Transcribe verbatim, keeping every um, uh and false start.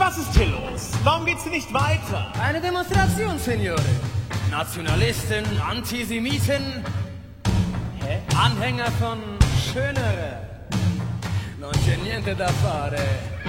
Was ist hier los? Warum geht's hier nicht weiter? Eine Demonstration, Signore. Nationalisten, Antisemiten, Hä? Anhänger von Schönere. Non c'è niente da fare.